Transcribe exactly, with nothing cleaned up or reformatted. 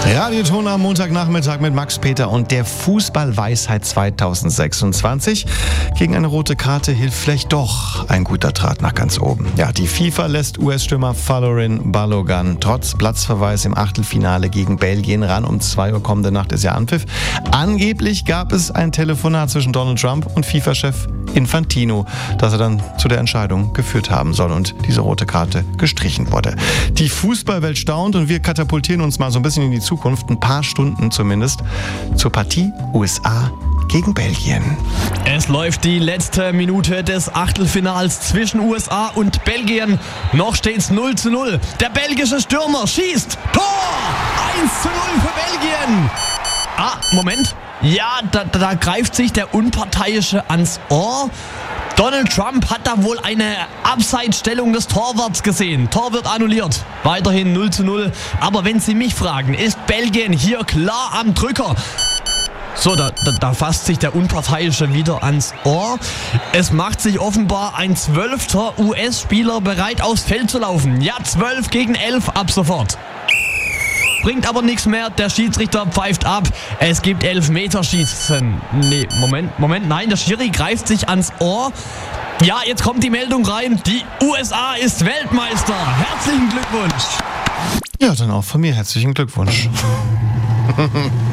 Radioton am Montagnachmittag mit Max Peter und der Fußballweisheit zweitausendsechsundzwanzig. Gegen eine rote Karte hilft vielleicht doch ein guter Draht nach ganz oben. Ja, die FIFA lässt U S-Stürmer Folarin Balogun trotz Platzverweis im Achtelfinale gegen Belgien ran. Um zwei Uhr kommende Nacht ist ja Anpfiff. Angeblich gab es ein Telefonat zwischen Donald Trump und FIFA-Chef Infantino, das er dann zu der Entscheidung geführt haben soll und diese rote Karte gestrichen wurde. Die Fußballwelt staunt und wir katapultieren uns mal so ein bisschen in die Zukunft, ein paar Stunden zumindest, zur Partie U S A gegen Belgien. Es läuft die letzte Minute des Achtelfinals zwischen U S A und Belgien. Noch steht's null zu null. Der belgische Stürmer schießt. Tor! eins zu null für Belgien. Ah, Moment. Ja, da, da greift sich der Unparteiische ans Ohr. Donald Trump hat da wohl eine Abseitsstellung des Torwarts gesehen. Tor wird annulliert. Weiterhin null zu null. Aber wenn Sie mich fragen, ist Belgien hier klar am Drücker? So, da, da, da fasst sich der Unparteiische wieder ans Ohr. Es macht sich offenbar ein zwölfter U S-Spieler bereit, aufs Feld zu laufen. Ja, zwölf gegen elf ab sofort. Bringt aber nichts mehr, der Schiedsrichter pfeift ab. Es gibt Elfmeterschießen. Nee, Moment, Moment, nein, der Schiri greift sich ans Ohr. Ja, jetzt kommt die Meldung rein, die U S A ist Weltmeister. Herzlichen Glückwunsch. Ja, dann auch von mir herzlichen Glückwunsch.